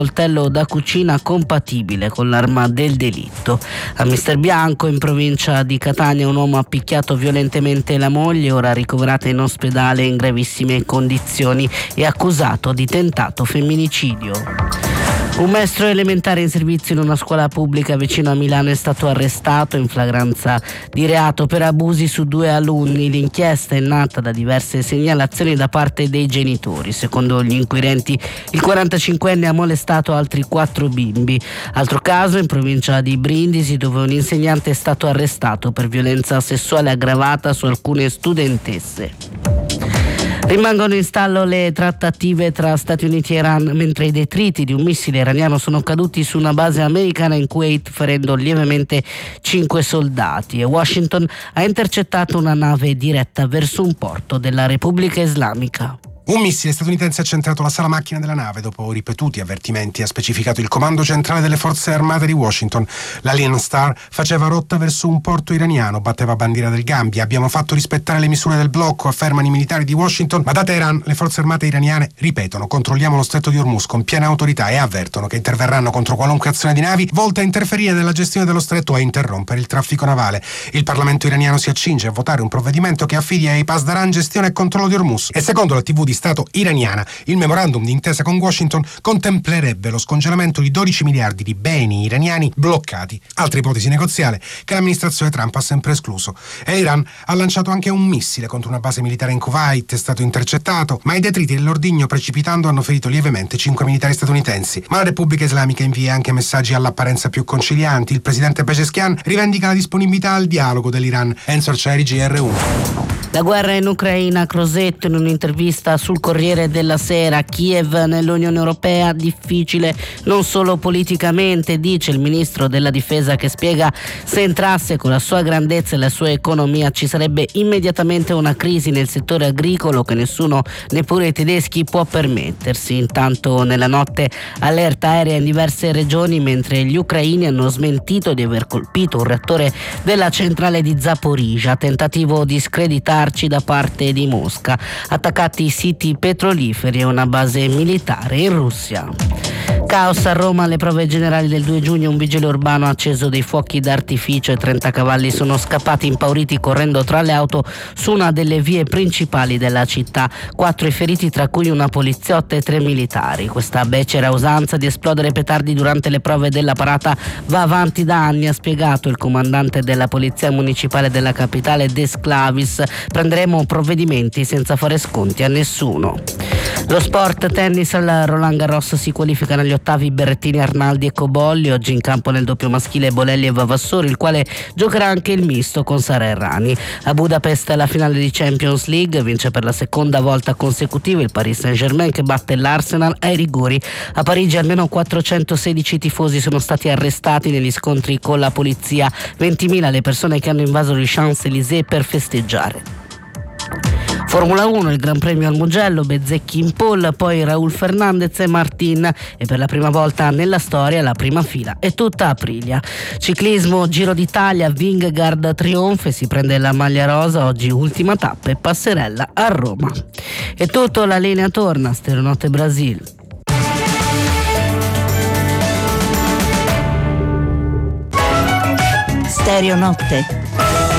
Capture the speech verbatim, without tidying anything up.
coltello da cucina compatibile con l'arma del delitto. A Mister Bianco, in provincia di Catania, un uomo ha picchiato violentemente la moglie, ora ricoverata in ospedale in gravissime condizioni e accusato di tentato femminicidio. Un maestro elementare in servizio in una scuola pubblica vicino a Milano è stato arrestato in flagranza di reato per abusi su due alunni. L'inchiesta è nata da diverse segnalazioni da parte dei genitori. Secondo gli inquirenti, il quarantacinquenne ha molestato altri quattro bimbi. Altro caso in provincia di Brindisi, dove un insegnante è stato arrestato per violenza sessuale aggravata su alcune studentesse. Rimangono in stallo le trattative tra Stati Uniti e Iran, mentre i detriti di un missile iraniano sono caduti su una base americana in Kuwait, ferendo lievemente cinque soldati, e Washington ha intercettato una nave diretta verso un porto della Repubblica Islamica. Un missile statunitense ha centrato la sala macchina della nave dopo ripetuti avvertimenti, ha specificato il comando centrale delle forze armate di Washington. L'Alien Star faceva rotta verso un porto iraniano, batteva bandiera del Gambia. Abbiamo fatto rispettare le misure del blocco, affermano i militari di Washington, ma da Teheran le forze armate iraniane ripetono: controlliamo lo stretto di Hormuz con piena autorità, e avvertono che interverranno contro qualunque azione di navi volta a interferire nella gestione dello stretto o a interrompere il traffico navale. Il Parlamento iraniano si accinge a votare un provvedimento che affidia ai Pasdaran gestione e controllo di Hormuz, e secondo la tivù di Stato iraniana, il memorandum di intesa con Washington contemplerebbe lo scongelamento di dodici miliardi di beni iraniani bloccati, altra ipotesi negoziale che l'amministrazione Trump ha sempre escluso. E Iran ha lanciato anche un missile contro una base militare in Kuwait, è stato intercettato, ma i detriti dell'ordigno precipitando hanno ferito lievemente cinque militari statunitensi. Ma la Repubblica Islamica invia anche messaggi all'apparenza più concilianti. Il presidente Pezeshkian rivendica la disponibilità al dialogo dell'Iran. Ensor Ceri, G R uno. La guerra in Ucraina. Crosetto in un'intervista sul Corriere della Sera: Kiev nell'Unione Europea difficile non solo politicamente, dice il ministro della difesa, che spiega: se entrasse con la sua grandezza e la sua economia ci sarebbe immediatamente una crisi nel settore agricolo che nessuno, neppure i tedeschi, può permettersi. Intanto nella notte allerta aerea in diverse regioni, mentre gli ucraini hanno smentito di aver colpito un reattore della centrale di Zaporizhzhia, tentativo di screditare da parte di Mosca. Attaccati i siti petroliferi e una base militare in Russia. Caos a Roma alle prove generali del due giugno. Un vigile urbano ha acceso dei fuochi d'artificio e trenta cavalli sono scappati impauriti correndo tra le auto su una delle vie principali della città. Quattro i feriti, tra cui una poliziotta e tre militari. Questa becera usanza di esplodere petardi durante le prove della parata va avanti da anni, ha spiegato il comandante della polizia municipale della capitale, De Sclavis. Prenderemo provvedimenti senza fare sconti a nessuno. Lo sport, tennis, al Roland Garros si qualificano agli ottavi Berrettini, Arnaldi e Cobolli. Oggi in campo nel doppio maschile Bolelli e Vavassori, il quale giocherà anche il misto con Sara Errani. A Budapest la finale di Champions League, vince per la seconda volta consecutiva il Paris Saint-Germain, che batte l'Arsenal ai rigori. A Parigi almeno quattrocentosedici tifosi sono stati arrestati negli scontri con la polizia, ventimila le persone che hanno invaso gli Champs-Élysées per festeggiare. Formula uno, il Gran Premio al Mugello, Bezzecchi in pole, poi Raul Fernandez e Martin, e per la prima volta nella storia la prima fila è tutta Aprilia. Ciclismo, Giro d'Italia, Vingegaard trionfa e si prende la maglia rosa. Oggi ultima tappa e passerella a Roma. È tutto, la linea torna. Stereonotte Brasil. Stereonotte.